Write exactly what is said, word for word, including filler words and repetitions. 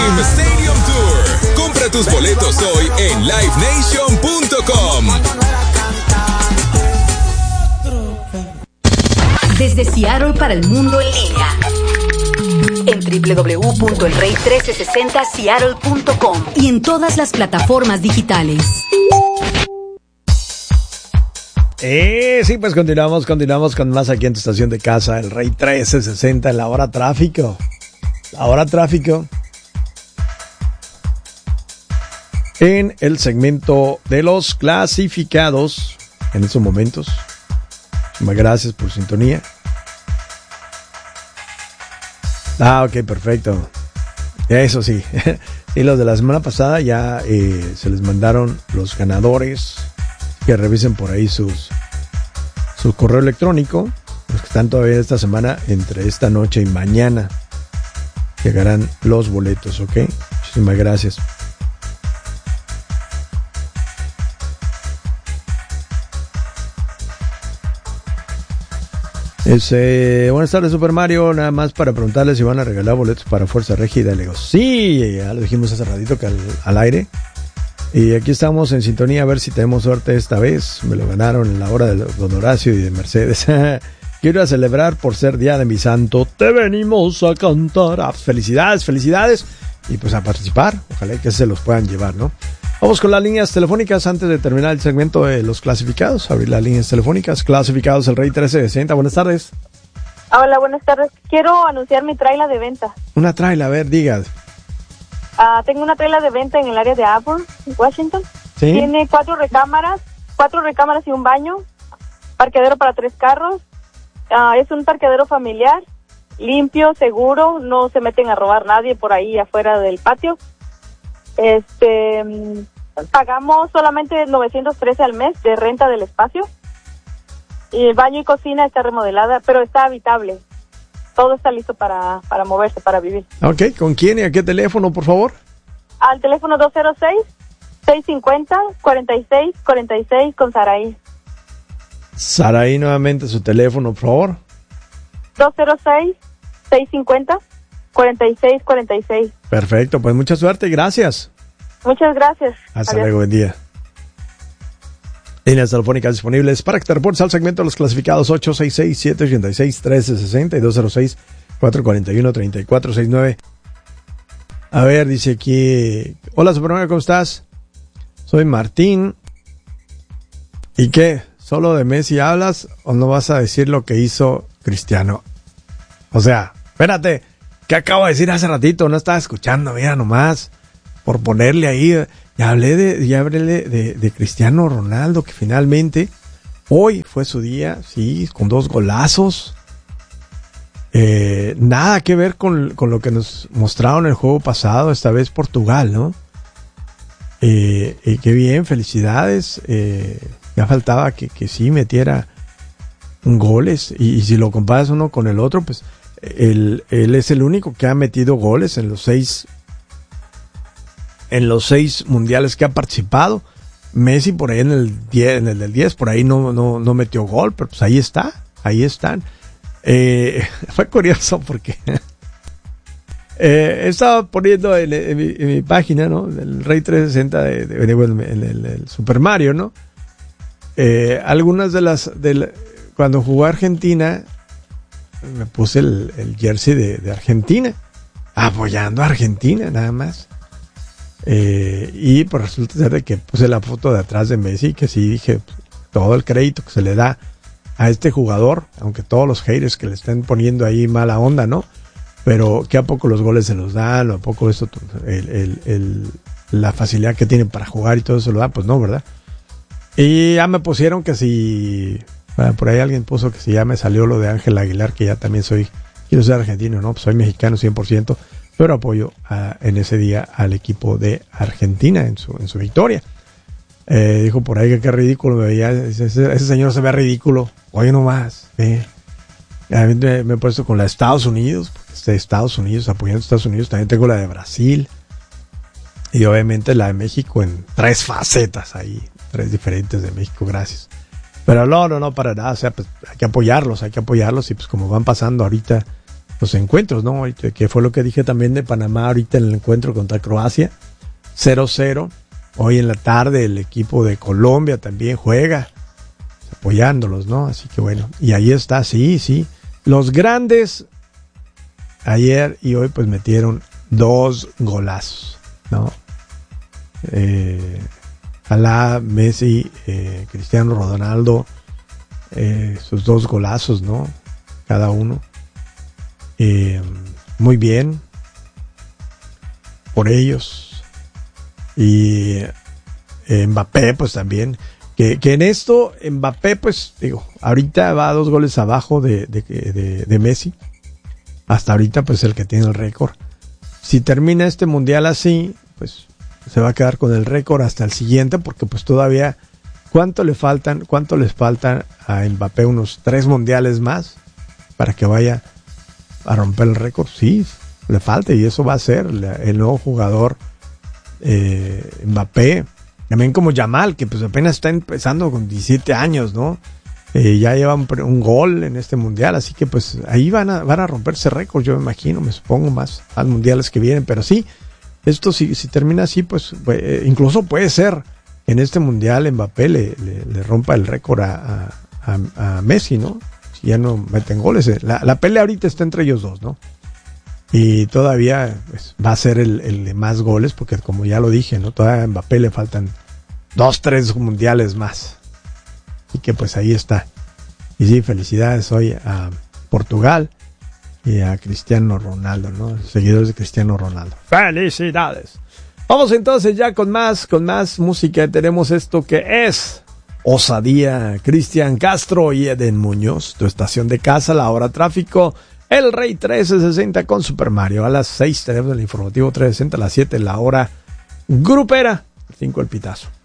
Dream Stadium Tour. Compra tus boletos hoy en live nation punto com. Desde Seattle para el mundo en línea. En doble u doble u doble u punto el rey trece sesenta seattle punto com y en todas las plataformas digitales. Eh, sí, pues continuamos, continuamos con más aquí en tu estación de casa, el Rey trece sesenta en la hora tráfico. La hora tráfico. En el segmento de los clasificados, en estos momentos. Muchas gracias por su sintonía. Ah, ok, perfecto. Eso sí. Y los de la semana pasada ya eh, se les mandaron los ganadores. Que revisen por ahí sus su correo electrónico. Los que están todavía esta semana, entre esta noche y mañana, llegarán los boletos, ¿ok? Muchísimas gracias. Ese, buenas tardes, Super Mario. Nada más para preguntarles si van a regalar boletos para Fuerza Régida. Le digo, sí, ya lo dijimos hace ratito que al, al aire. Y aquí estamos en sintonía a ver si tenemos suerte esta vez. Me lo ganaron en la hora de Don Horacio y de Mercedes. Quiero celebrar por ser día de mi santo. Te venimos a cantar. Ah, felicidades, felicidades. Y pues a participar. Ojalá que se los puedan llevar, ¿no? Vamos con las líneas telefónicas antes de terminar el segmento de los clasificados. Abrir las líneas telefónicas. Clasificados, el Rey trece sesenta. Buenas tardes. Hola, buenas tardes. Quiero anunciar mi traila de venta. Una traila, a ver, diga. Uh, tengo una traila de venta en el área de Auburn, Washington. ¿Sí? Tiene cuatro recámaras, cuatro recámaras y un baño, parqueadero para tres carros. Uh, es un parqueadero familiar, limpio, seguro, no se meten a robar nadie por ahí afuera del patio. Este, pagamos solamente novecientos trece al mes de renta del espacio. Y el baño y cocina está remodelada, pero está habitable. Todo está listo para, para moverse, para vivir. Ok, ¿con quién y a qué teléfono, por favor? Al teléfono dos cero seis, seis cinco cero, cuatro seis cuatro seis con Saraí. Saraí, nuevamente su teléfono, por favor. dos cero seis, seis cinco cero, cuatro seis cuatro seis. Perfecto, pues mucha suerte y gracias. Muchas gracias. Hasta Adiós. luego, buen día. Líneas telefónicas disponibles para que te reportes al segmento de los clasificados ocho seis seis, siete ocho seis, uno tres seis cero y dos cero seis, cuatro cuatro uno, tres cuatro seis nueve. A ver, dice aquí... Hola, Superman, ¿cómo estás? Soy Martín. ¿Y qué? ¿Solo de Messi hablas o no vas a decir lo que hizo Cristiano? O sea, espérate, ¿qué acabo de decir hace ratito? No estaba escuchando, mira nomás. Por ponerle ahí... Ya hablé de, ya hablé de, de, de Cristiano Ronaldo, que finalmente hoy fue su día, sí, con dos golazos. Eh, nada que ver con, con lo que nos mostraron el juego pasado, esta vez Portugal, ¿no? Eh, eh, qué bien, felicidades. Eh, ya faltaba que, que sí metiera goles. Y, y si lo comparas uno con el otro, pues él, él es el único que ha metido goles en los seis en los seis mundiales que ha participado. Messi por ahí en el diez, en el del diez, por ahí no, no, no metió gol, pero pues ahí está, ahí están. Eh, fue curioso porque eh, estaba poniendo en, en, mi, en mi página, ¿no? El Rey trescientos sesenta de, de, de bueno, en el, el Super Mario, ¿no? Eh, algunas de las, de la, cuando jugó Argentina, me puse el, el jersey de, de Argentina, apoyando a Argentina, nada más. Eh, y pues resulta ser de que puse la foto de atrás de Messi, que sí dije pues, todo el crédito que se le da a este jugador, aunque todos los haters que le estén poniendo ahí mala onda, ¿no? Pero que a poco los goles se los dan, o a poco eso, el, el, el, la facilidad que tienen para jugar y todo eso lo dan, pues no, ¿verdad? Y ya me pusieron que si, bueno, por ahí alguien puso que si ya me salió lo de Ángel Aguilar, que ya también soy, quiero ser argentino, ¿no? Pues soy mexicano cien por ciento. Pero apoyo a, en ese día al equipo de Argentina en su, en su victoria. Eh, dijo por ahí que qué ridículo me veía. Ese, ese señor se ve ridículo. Oye, nomás. Eh. Me, me he puesto con la de Estados Unidos. De Estados Unidos, apoyando a Estados Unidos. También tengo la de Brasil. Y obviamente la de México en tres facetas ahí. Tres diferentes de México. Gracias. Pero no, no, no, para nada. O sea, pues hay que apoyarlos, hay que apoyarlos. Y pues como van pasando ahorita los encuentros, ¿no? Que fue lo que dije también de Panamá ahorita en el encuentro contra Croacia, cero cero. Hoy en la tarde el equipo de Colombia también juega, apoyándolos, ¿no? Así que bueno, y ahí está, sí, sí. Los grandes ayer y hoy pues metieron dos golazos, ¿no? Eh, Salah, Messi, eh, Cristiano Ronaldo, eh, sus dos golazos, ¿no? Cada uno. Eh, muy bien por ellos. Y eh, Mbappé, pues también. Que, que en esto, Mbappé, pues, digo, ahorita va a dos goles abajo de, de, de, de Messi. Hasta ahorita, pues, el que tiene el récord. Si termina este mundial así, pues, se va a quedar con el récord hasta el siguiente, porque, pues, todavía, ¿cuánto le faltan? ¿Cuánto les faltan a Mbappé? Unos tres mundiales más para que vaya a romper el récord. Sí, le falta, y eso va a ser el nuevo jugador eh, Mbappé. También como Yamal, que pues apenas está empezando con diecisiete años, ¿no? Eh, ya lleva un, un gol en este mundial, así que pues ahí van a, van a romperse récords, yo me imagino, me supongo, más a mundiales que vienen, pero sí, esto si, si termina así, pues eh, incluso puede ser que en este mundial Mbappé le, le, le rompa el récord a, a, a Messi, ¿no? Si ya no meten goles. La, la pelea ahorita está entre ellos dos, ¿no? Y todavía pues, va a ser el, el de más goles, porque como ya lo dije, ¿no? Todavía a Mbappé le faltan dos, tres mundiales más. Y que pues ahí está. Y sí, felicidades hoy a Portugal y a Cristiano Ronaldo, ¿no? Seguidores de Cristiano Ronaldo. ¡Felicidades! Vamos entonces ya con más, con más música. Tenemos esto que es Osadía, Cristian Castro y Eden Muñoz. Tu estación de casa, la hora tráfico. El Rey trece sesenta con Super Mario. A las seis tenemos el informativo trescientos sesenta, a las siete la hora grupera, cinco el pitazo.